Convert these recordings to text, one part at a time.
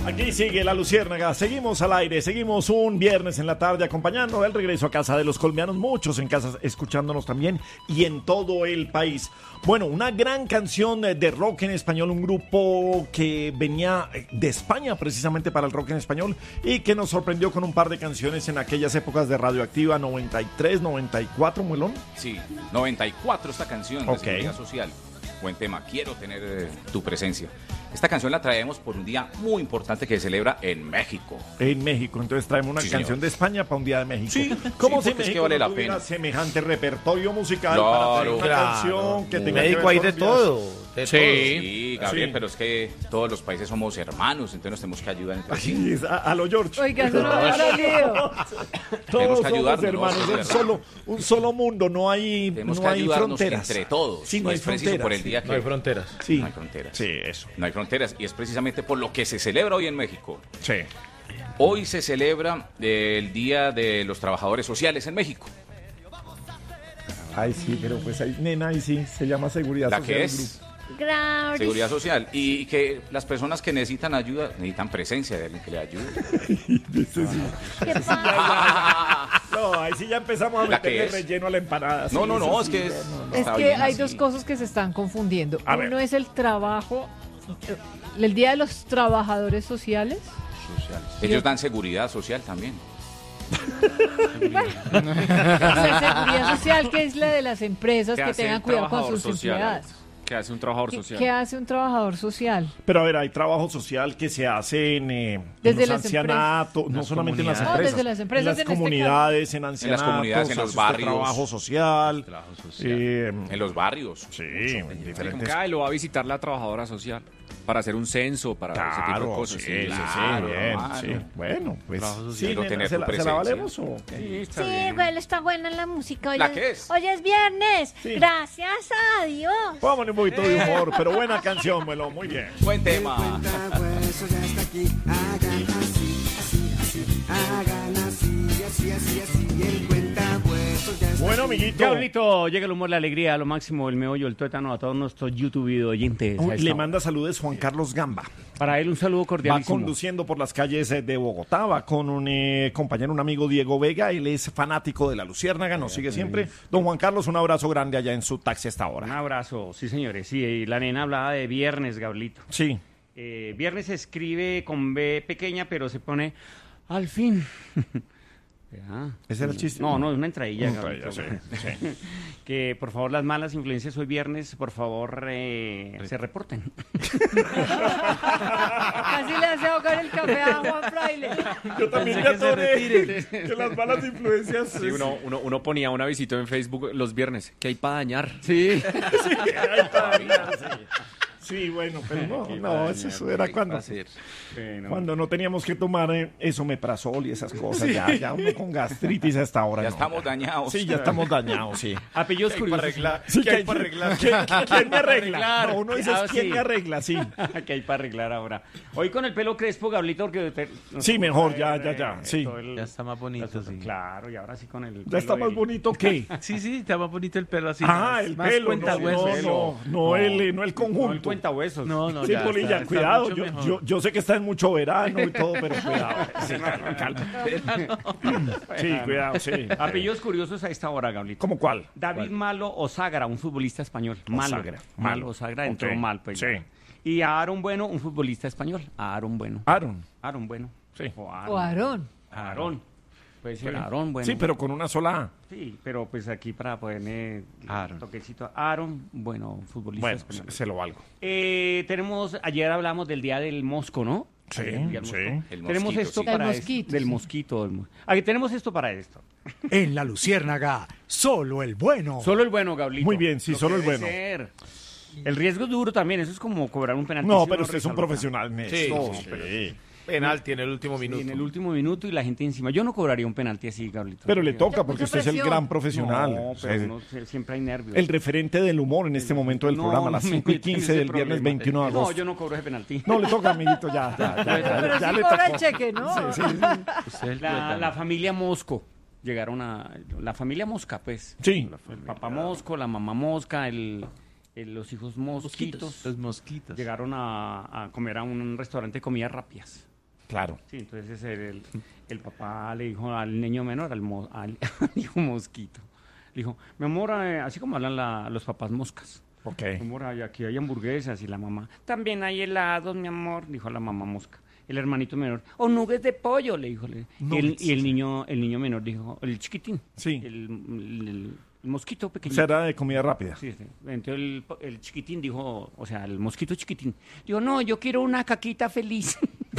Aquí sigue la Luciérnaga, seguimos al aire, seguimos un viernes en la tarde acompañando el regreso a casa de los colombianos, muchos en casa escuchándonos también y en todo el país. Bueno, una gran canción de rock en español, un grupo que venía de España precisamente para el rock en español y que nos sorprendió con un par de canciones en aquellas épocas de Radioactiva 93, 94, Muelón. Sí, 94 esta canción de Ok. Seguridad Social. Buen tema, quiero tener tu presencia. Esta canción la traemos por un día muy importante que se celebra en México. En México, entonces traemos una Sí, canción señor. de España para un día de México. Sí, ¿Cómo sí, si porque es que México vale no la tuviera pena. semejante repertorio musical Claro, para tener una claro. canción que En tenga que México ver hay con de días? todo. De Sí, Gabriel, Sí. pero es que todos los países somos hermanos, entonces nos tenemos que ayudar entre sí. Sí, es a lo George. Oiga, eso no había salido. Todos Tenemos que somos ayudarnos, hermanos, ¿no? un solo mundo, no hay, Tenemos no que hay ayudarnos fronteras. entre todos. Sí, no hay es preciso fronteras. por el día que No hay fronteras. Sí. no hay fronteras. Sí, eso. No hay fronteras y es precisamente por lo que se celebra hoy en México. Sí. Hoy se celebra el Día de los Trabajadores Sociales en México. Ay, sí, pero pues ahí, nena, ahí sí, se llama seguridad La social que del es Gracias. Seguridad Social. Y que las personas que necesitan ayuda, necesitan presencia de alguien que le ayude. grupo. ¿Qué pasa? No, ahí sí ya empezamos a ¿La que meterle es? relleno a la empanada. No, sí, no, eso no, sí, es que ya es... no, no. Es Está que bien hay así. dos cosas que se están confundiendo. A ver. Uno es el trabajo, el Día de los Trabajadores Sociales. Ellos dan seguridad social también. La seguridad social, que es la de las empresas ¿Qué que hace tengan el cuidado con trabajador sus social, empleadas. Alex? ¿Qué hace un trabajador ¿Qué, social? qué hace un trabajador social? Pero a ver, hay trabajo social que se hace en Desde los las ancianatos, no Las solamente en las comunidades. empresas. No, desde las empresas, en las en este comunidades, en ancianatos, comunidades, en hace los usted barrios. trabajo social. En los barrios. Sí, en Como diferentes. que lo va a visitar la trabajadora social para hacer un censo, para ese tipo de Claro, cosas. sí, claro, bien, claro. sí. Bueno, pues Trabajo social. sí, Quiero nena, tener ¿se tu la presencia. valemos o qué? Sí, está Sí, bien. güey, está buena la música. Hoy ¿La qué es? Hoy es viernes. Sí. Gracias a Dios. Póngale un poquito de humor, pero buena canción, Melo, muy bien. Buen tema. Hueso ya está aquí, hagan así, así, así, hagan así, así, así, así, el cuentahuesos ya está Bueno, aquí. amiguito. Diablito, llega el humor, la alegría, lo máximo, el meollo, el tuétano a todos nuestros YouTube oyentes. a esta Le hora. manda saludos Juan Carlos Gamba. Para él un saludo Va cordialísimo. conduciendo por las calles de Bogotá, va con un compañero, un amigo Diego Vega, él es fanático de la Luciérnaga, nos sigue siempre. Don Juan Carlos, un abrazo grande allá en su taxi hasta Un ahora. abrazo, sí señores. Sí, y la nena hablaba de viernes, Gablito. Sí, Viernes se escribe con B pequeña, pero se pone al fin. Ya. ¿ese era el chiste? No, no, es una entradilla, Una Gablito. entradilla, sí, Que por favor las malas influencias hoy viernes, por favor, se reporten. Casi le hace ahogar el café a Juan Fraile. Yo también me atoré que las malas influencias... Sí, uno ponía un avisito en Facebook los viernes, que hay para dañar. Sí. Sí, bueno, pero no, eso era cuando no teníamos que tomar esomeprazol y esas cosas. Ya uno con gastritis hasta ahora. Ya no. estamos dañados. Sí, ya estamos dañados, sí. Apellidos curiosos. Sí, ¿Qué hay para arreglar? ¿Quién me arregla? arreglar? No, uno dice, Ah, ¿quién sí. me arregla? Sí. ¿Qué hay para arreglar ahora? Hoy con el pelo crespo, Gablito, porque... Sí, mejor, ya, sí. Ya está más bonito, sí. Claro, y ahora sí con el... ¿Ya está pelo más bonito que? Sí, sí, está más bonito el pelo así. El más pelo, cuentahuesos. no el No el conjunto. cuenta huesos. No, Sí, ya Polilla, está cuidado. mucho mejor. Yo sé que está en mucho verano y todo, pero cuidado. Sí, calma. Sí, cuidado, sí. Apellidos curiosos a esta hora, Gablito. ¿Cómo cuál? David Malo Osagra, un futbolista español. Malo. Osagra. Malo Osagra entró Ok, mal, pues. sí. Y a Aaron Bueno, un futbolista español. Aaron Bueno. Aaron. Aaron Bueno. Sí. O O Aarón. Aarón. Puede ser Aarón Bueno. Sí, pero con una sola A. Sí, pero pues aquí para ponerme Aaron. toquecito. Aaron, bueno, un futbolista Bueno, español. se lo valgo. Ayer hablamos del Día del Mosco, ¿no? Sí, Ayer, Día del sí. Mosco. El Tenemos mosquito, esto sí. para Del esto. mosquito, Del sí. mosquito. Aquí tenemos esto para esto. En la Luciérnaga, solo el bueno. Solo el bueno, Gablito. Muy bien, sí, Lo solo que el debe bueno. ser. El riesgo es duro también, eso es como cobrar un penalti. No, si pero uno usted es un resaloca. profesional en Sí, esto. sí, Sí. Penalti en el último Sí, minuto. en el último minuto y la gente encima. Yo no cobraría un penalti así, Gablito. Pero le toca Mucha porque usted es el presión. gran profesional. No, O sea, pero siempre hay nervios. el referente del humor en este momento del No, programa, a las no me 5 y metas en 15 ese del viernes problema. 21 de agosto. No, yo no cobro ese penalti. No, le toca, amiguito, ya Pero sí le cobra el tocó. cheque, ¿no? Sí, sí, sí. Usted es el La tuétano. familia Mosco. Llegaron la familia Mosca, pues. Sí. El papá Mosco, la mamá Mosca, los hijos mosquitos. Los mosquitos. Llegaron a comer a un restaurante de comidas rápidas. Claro. Sí, entonces el papá le dijo al niño menor, al hijo mosquito, le dijo, mi amor, así como hablan los papás moscas. Ok. Mi amor, aquí hay hamburguesas y la mamá, también hay helados, mi amor, dijo la mamá mosca. El hermanito menor, o nuggets de pollo, le dijo. Y el niño menor dijo, el chiquitín, Sí. el mosquito O pequeñito. sea, era de comida rápida. Sí, sí. Entonces el chiquitín dijo, o sea, el mosquito chiquitín, dijo, no, yo quiero una caquita feliz.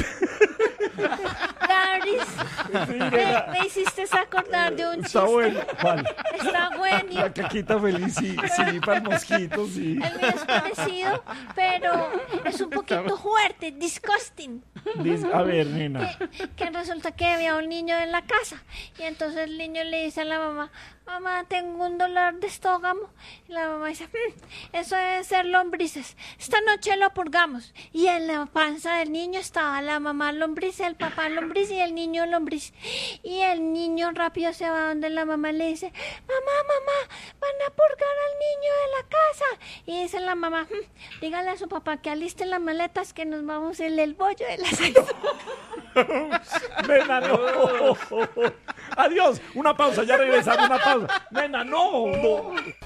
Daris, me hiciste acordar de un chiste. Está bueno. ¿Cuál? Está bueno. La caquita feliz, sí, para el mosquito, sí. El mío es parecido, pero es un poquito fuerte, disgusting. A ver, nena. Que resulta que había un niño en la casa y entonces el niño le dice a la mamá, mamá, tengo un dolor de estómago. Y la mamá dice, eso debe ser lombrices. Esta noche lo purgamos. Y en la panza del niño estaba la mamá lombriz, el papá lombriz y el niño lombriz. Y el niño rápido se va donde la mamá le dice, mamá, van a purgar al niño de la casa. Y dice la mamá, dígale a su papá que aliste las maletas que nos vamos en el bollo de la Nena, no. Adiós. Una pausa, ya regresamos. Una pausa. Nena, no.